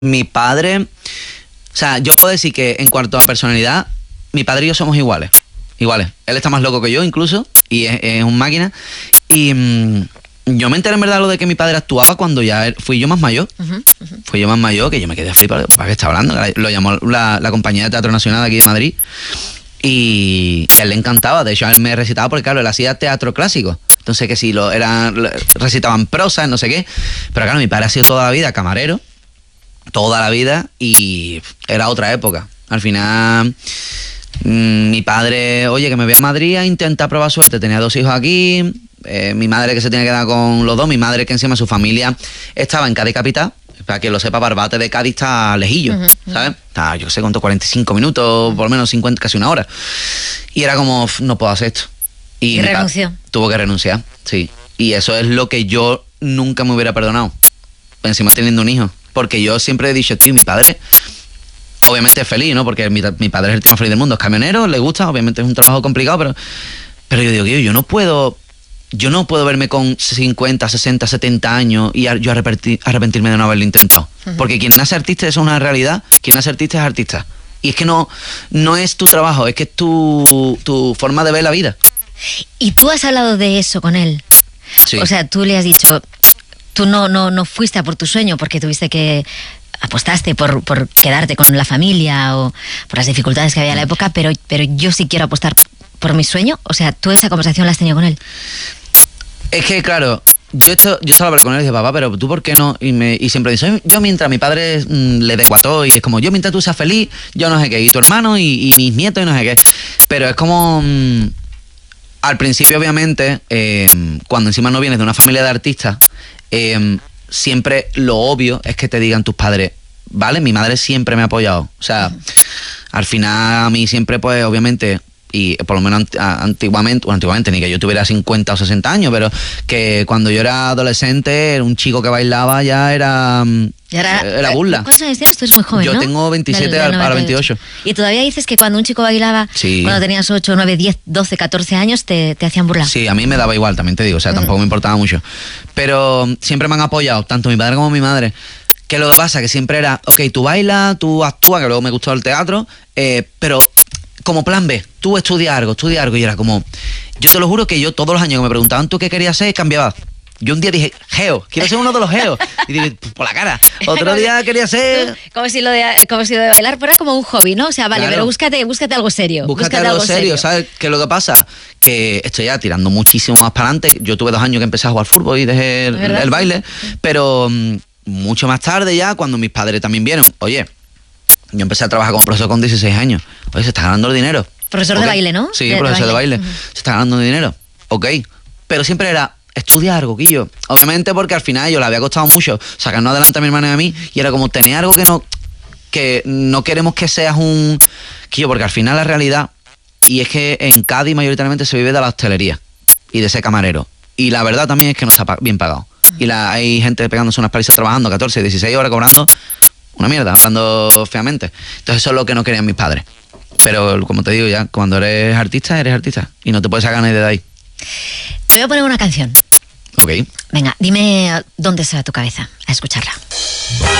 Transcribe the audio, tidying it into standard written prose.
Mi padre, o sea, yo puedo decir que en cuanto a personalidad, mi padre y yo somos iguales. Él está más loco que yo incluso, y es un máquina. Y yo me enteré en verdad lo de que mi padre actuaba cuando ya fui yo más mayor. Fui yo más mayor, que yo me quedé flipado. ¿Para qué está hablando? Lo llamó la compañía de Teatro Nacional de aquí de Madrid. Y a él le encantaba. De hecho, a él me recitaba porque, claro, él hacía teatro clásico. Entonces, que si recitaban prosa, no sé qué. Pero claro, mi padre ha sido toda la vida camarero. Toda la vida, y era otra época. Al final, mi padre, oye, que me voy a Madrid a intentar probar suerte. Tenía 2 hijos aquí, mi madre que se tenía que dar con los 2, mi madre que encima su familia estaba en Cádiz capital. Para que lo sepa, Barbate de Cádiz está lejillo, ¿sabes? Está, yo sé cuánto, 45 minutos, por lo menos 50, casi una hora. Y era como, no puedo hacer esto. Y renunció. Tuvo que renunciar, sí. Y eso es lo que yo nunca me hubiera perdonado. Encima teniendo un hijo. Porque yo siempre he dicho, tío, mi padre obviamente es feliz, ¿no? Porque mi padre es el tío más feliz del mundo, es camionero, le gusta, obviamente es un trabajo complicado, pero yo digo, yo no puedo verme con 50, 60, 70 años y yo arrepentirme de no haberlo intentado. Porque quien nace artista, eso es una realidad, quien nace artista es artista. Y es que no es tu trabajo, es que es tu forma de ver la vida. ¿Y tú has hablado de eso con él? Sí. O sea, tú le has dicho... Tú no fuiste a por tu sueño porque tuviste que... apostaste por quedarte con la familia o por las dificultades que había en la época, pero yo sí quiero apostar por mi sueño. O sea, ¿tú esa conversación la has tenido con él? Es que, claro, yo solo hablé con él y dije, papá, pero ¿tú por qué no? Y siempre dice, yo mientras mi padre le dé cuató, y es como, yo mientras tú seas feliz, yo no sé qué, y tu hermano y mis nietos y no sé qué. Pero es como... al principio, obviamente, cuando encima no vienes de una familia de artistas, siempre lo obvio es que te digan tus padres, ¿vale? Mi madre siempre me ha apoyado. O sea, al final a mí siempre, pues, obviamente, y por lo menos antiguamente, ni que yo tuviera 50 o 60 años, pero que cuando yo era adolescente, un chico que bailaba ya era burla. ¿Cuántos años tienes? Tú eres muy joven, Yo tengo 27 ahora 28. Y todavía dices que cuando un chico bailaba, sí, cuando tenías 8, 9, 10, 12, 14 años, te hacían burla. Sí, a mí me daba igual, también te digo, o sea, tampoco me importaba mucho. Pero siempre me han apoyado, tanto mi padre como mi madre. Que lo que pasa que siempre era, ok, tú bailas, tú actúas, que luego me gustó el teatro, pero como plan B, tú estudia algo, y era como, yo te lo juro que yo todos los años que me preguntaban tú qué querías ser, cambiaba. Yo un día dije, geo, quiero ser uno de los geos. Y dije, por la cara. Otro día quería ser... Como si lo de bailar fuera como un hobby, ¿no? O sea, vale, claro, pero búscate algo serio. Búscate algo serio, ¿sabes? ¿Qué es lo que pasa? Que estoy ya tirando muchísimo más para adelante. Yo tuve 2 años que empecé a jugar fútbol y dejé el baile. Pero mucho más tarde ya, cuando mis padres también vieron, oye, yo empecé a trabajar como profesor con 16 años. Oye, se está ganando el dinero. Profesor de baile, ¿no? Sí, profesor de baile. Se está ganando el dinero. Ok. Pero siempre era... estudiar algo, Quillo. Obviamente porque al final yo le había costado mucho sacarnos adelante a mi hermana y a mí, y era como tener algo que no queremos que seas un... Quillo, porque al final la realidad, y es que en Cádiz mayoritariamente se vive de la hostelería y de ser camarero. Y la verdad también es que no está bien pagado. Y hay gente pegándose unas palizas trabajando 14, 16 horas cobrando una mierda, hablando feamente. Entonces eso es lo que no querían mis padres. Pero como te digo ya, cuando eres artista y no te puedes sacar nadie de ahí. Te voy a poner una canción. Ok. Venga, dime dónde está tu cabeza, a escucharla.